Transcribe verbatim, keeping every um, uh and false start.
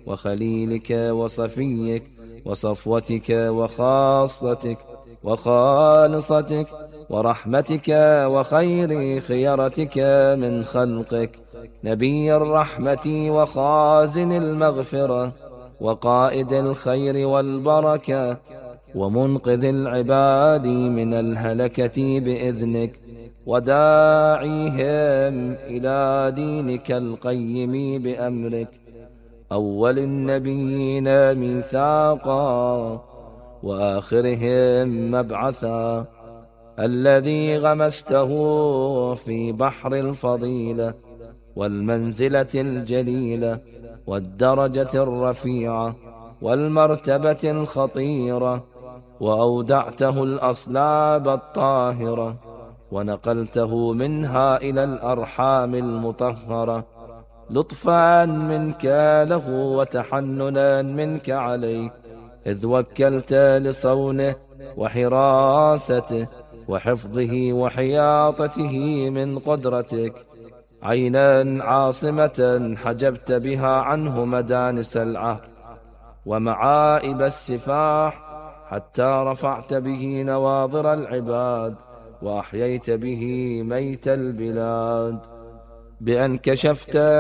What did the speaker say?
وخليلك وصفيك وصفوتك وخاصتك وخالصتك ورحمتك وخير خيرتك من خلقك، نبي الرحمة وخازن المغفرة وقائد الخير والبركة ومنقذ العباد من الهلكة بإذنك، وداعيهم إلى دينك القيم بأمرك، أول النبيين ميثاقا وآخرهم مبعثا، الذي غمسته في بحر الفضيلة والمنزلة الجليلة والدرجة الرفيعة والمرتبة الخطيرة، وأودعته الأصلاب الطاهرة ونقلته منها إلى الأرحام المطهرة، لطفا منك له وتحننا منك عليه، إذ وكلت لصونه وحراسته وحفظه وحياطته من قدرتك عينا عاصمة حجبت بها عنه مدانس العهد ومعائب السفاح، حتى رفعت به نواظر العباد وأحييت به ميت البلاد، بأن كشفت